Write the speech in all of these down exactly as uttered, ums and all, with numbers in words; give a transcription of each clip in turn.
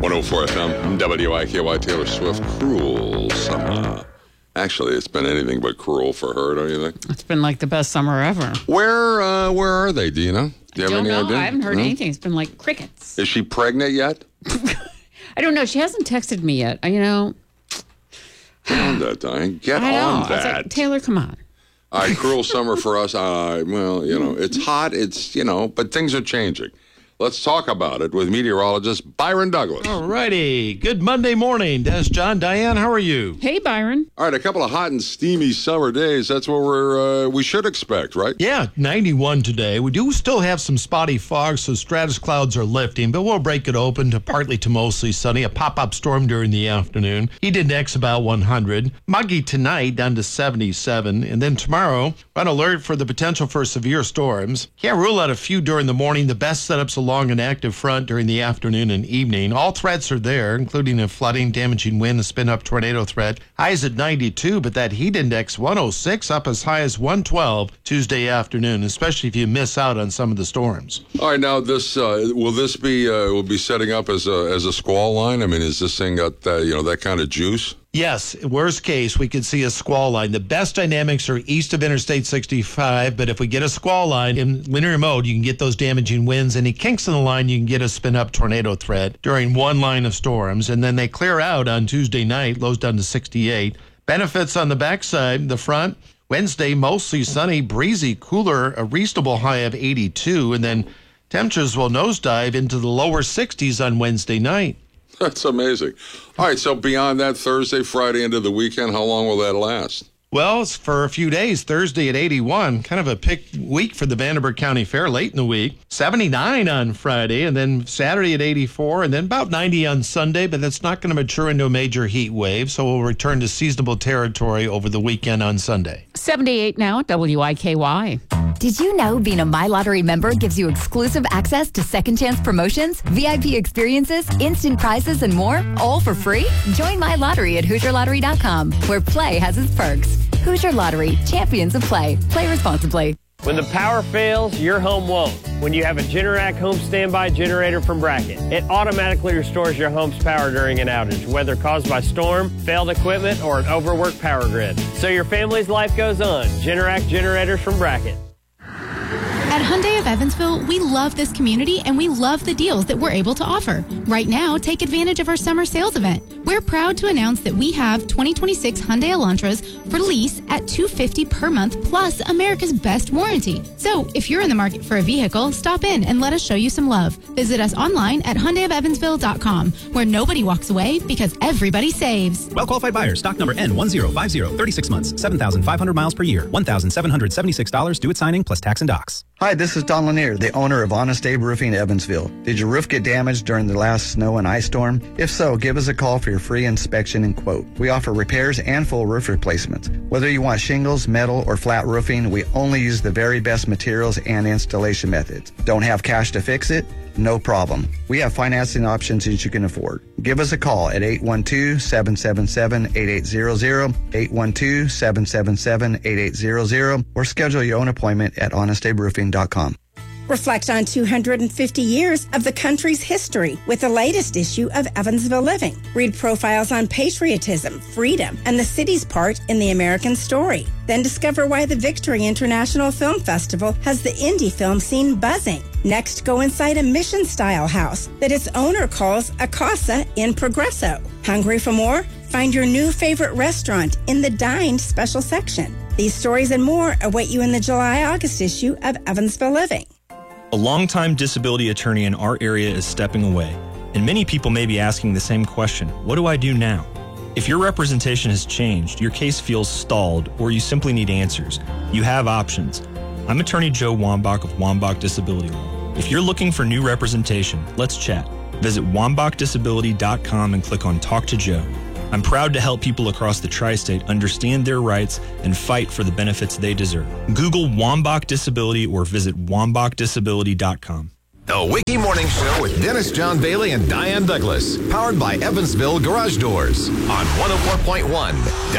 one oh four F M, W I K Y, Taylor Swift, Cruel Summer. Actually, it's been anything but cruel for her, don't you think? It's been like the best summer ever. Where uh, where are they? Do you know? Do you I have don't any know. idea? I haven't heard No? anything. It's been like crickets. Is she pregnant yet? I don't know. She hasn't texted me yet. You know. Get on that, Diane. Get I know. on I was that. like, Taylor, come on. All right, cruel summer for us. Uh, well, you know, it's hot. It's, you know, but things are changing. Let's talk about it with meteorologist Byron Douglas. All righty. Good Monday morning. Des, John, Diane, how are you? Hey, Byron. All right, a couple of hot and steamy summer days. That's what we're uh, we should expect, right? Yeah, ninety-one today. We do still have some spotty fog, so stratus clouds are lifting, but we'll break it open to partly to mostly sunny. A pop-up storm during the afternoon. Heat index about one hundred. Muggy tonight down to seventy-seven. And then tomorrow, we're on alert for the potential for severe storms. Can't rule out a few during the morning. The best setups along an active front during the afternoon and evening. All threats are there, including a flooding, damaging wind, a spin-up tornado threat. Highs at ninety-two, but that heat index one oh six, up as high as one twelve Tuesday afternoon, especially if you miss out on some of the storms. All right, now this uh, will this be uh, will be setting up as a as a squall line? I mean, is this thing got uh, you know that kind of juice? Yes, worst case, we could see a squall line. The best dynamics are east of Interstate sixty-five, but if we get a squall line in linear mode, you can get those damaging winds. Any kinks in the line, you can get a spin-up tornado threat during one line of storms, and then they clear out on Tuesday night, lows down to sixty-eight. Benefits on the backside, the front, Wednesday, mostly sunny, breezy, cooler, a reasonable high of eighty-two, and then temperatures will nosedive into the lower sixties on Wednesday night. That's amazing. All right, so beyond that, Thursday, Friday, into the weekend, how long will that last? Well, it's for a few days. Thursday at eighty-one, kind of a pick week for the Vanderburgh County Fair late in the week. seventy-nine on Friday, and then Saturday at eighty-four, and then about ninety on Sunday, but that's not going to mature into a major heat wave, so we'll return to seasonable territory over the weekend on Sunday. seventy-eight now, W I K Y. Did you know being a My Lottery member gives you exclusive access to second chance promotions, V I P experiences, instant prizes, and more, all for free? Join My Lottery at Hoosier Lottery dot com, where play has its perks. Hoosier Lottery, champions of play. Play responsibly. When the power fails, your home won't. When you have a Generac home standby generator from Bracket, it automatically restores your home's power during an outage, whether caused by storm, failed equipment, or an overworked power grid. So your family's life goes on. Generac generators from Bracket. At Hyundai of Evansville, we love this community and we love the deals that we're able to offer. Right now, take advantage of our summer sales event. We're proud to announce that we have twenty twenty-six Hyundai Elantras for lease at two hundred fifty dollars per month plus America's best warranty. So, if you're in the market for a vehicle, stop in and let us show you some love. Visit us online at Hyundai of Evansville dot com, where nobody walks away because everybody saves. Well-qualified buyers. Stock number N one zero five zero, thirty-six months, seven thousand five hundred miles per year, one thousand seven hundred seventy-six dollars due at signing plus tax and docks. Hi, this is Don Lanier, the owner of Honest Abe Roofing Evansville. Did your roof get damaged during the last snow and ice storm? If so, give us a call for your free inspection and quote. We offer repairs and full roof replacements. Whether you want shingles, metal, or flat roofing, we only use the very best materials and installation methods. Don't have cash to fix it? No problem. We have financing options that you can afford. Give us a call at eight one two, seven seven seven, eight eight zero zero, eight one two, seven seven seven, eight eight zero zero, or schedule your own appointment at honest abe roofing dot com. Reflect on two hundred fifty years of the country's history with the latest issue of Evansville Living. Read profiles on patriotism, freedom, and the city's part in the American story. Then discover why the Victory International Film Festival has the indie film scene buzzing. Next, go inside a mission-style house that its owner calls a casa in Progresso. Hungry for more? Find your new favorite restaurant in the Dined special section. These stories and more await you in the July-August issue of Evansville Living. A longtime disability attorney in our area is stepping away, and many people may be asking the same question, what do I do now? If your representation has changed, your case feels stalled, or you simply need answers, you have options. I'm attorney Joe Wambach of Wambach Disability Law. If you're looking for new representation, let's chat. Visit wambach disability dot com and click on Talk to Joe. I'm proud to help people across the tri-state understand their rights and fight for the benefits they deserve. Google Wambach Disability or visit wambach disability dot com. The Wiki Morning Show with Dennis John Bailey and Diane Douglas. Powered by Evansville Garage Doors on one oh four point one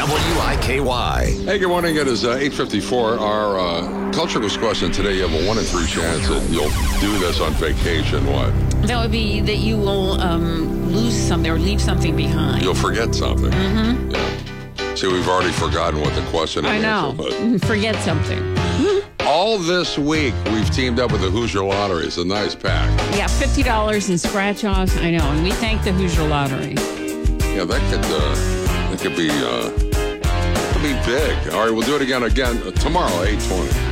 W I K Y. Hey, good morning. It is uh, eight fifty-four. Our uh, culture quiz question today, you have a one in three chance that you'll do this on vacation. What? That would be that you will um, lose something or leave something behind. You'll forget something. Mm-hmm. Yeah. See, we've already forgotten what the question is. I know. Forget something. All this week, we've teamed up with the Hoosier Lottery. It's a nice pack. Yeah, fifty dollars in scratch-offs. I know, and we thank the Hoosier Lottery. Yeah, that could uh, that could be uh, could be big. All right, we'll do it again again tomorrow, eight twenty.